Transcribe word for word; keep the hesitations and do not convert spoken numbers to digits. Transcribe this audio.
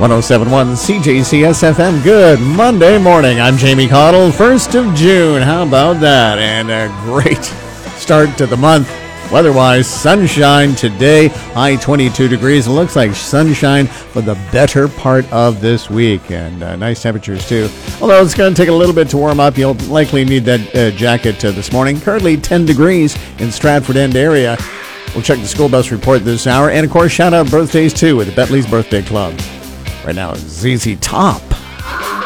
one oh seven point one C J C S F M. Good Monday morning. I'm Jamie Cottle. first of June. How about that? And a great start to the month. Weather-wise, sunshine today, high twenty-two degrees. It looks like sunshine for the better part of this week. And uh, nice temperatures, too. Although it's going to take a little bit to warm up. You'll likely need that uh, jacket uh, this morning. Currently ten degrees in Stratford End area. We'll check the school bus report this hour. And, of course, shout-out birthdays, too, with the Bentley's Birthday Club. Right now, Z Z Top.